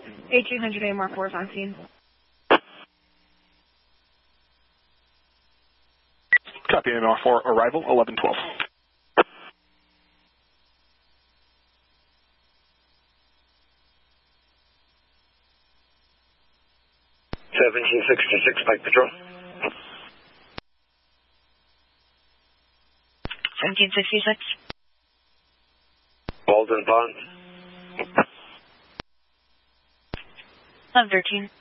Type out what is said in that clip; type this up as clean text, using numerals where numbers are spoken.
1800 AMR 4 is on scene. Copy, AMR 4, arrival 1112. 1766 Pike Patrol. 1766. Walden Pond. 1113.